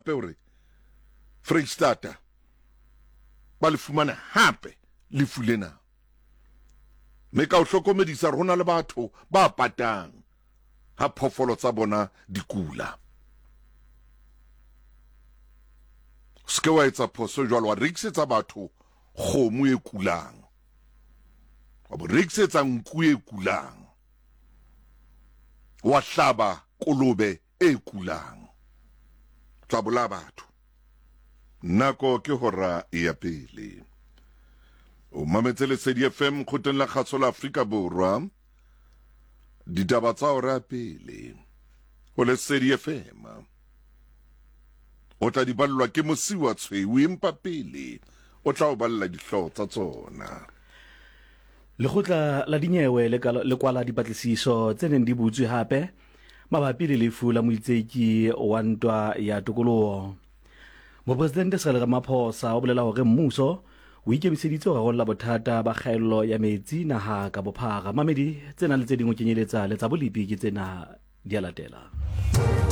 hape hore Freistata ba le fumana hape lefu lena. Me ka o hlokomedisa rona le batho ba patang ha phofolo tsa bona di kula. Ske wa etsa phoso jwalo wa rekisetsa batho kgomo e kulang, wa bo rekisetsa nku e kulang, wa hlaba kolobe e kulang, tla bola batho. Nako ke hora ya pele. O mametse Lesedi FM khoteng la kgatso la Afrika Borwa. Ditaba tsa hora pele o Lesedi FM o tla di ballwa ke Mosiwa Tshweu, empa pele o tla o balla dihlooho tsa tsona. Lekgotla la dinyewe le kwala dipatlisiso tse neng di butswe hape mabapi le lefu la moitseki wa ntwa ya tokoloho. Mopresidente Cyril Ramaphosa o bolela hore mmuso o ikemiseditse ho rarolla bothata ba kgaello ya metsi naha ka bophara. Mamedi tsena le tse ding o kenyeletsa le tsa bolipi ke tsena di a latela.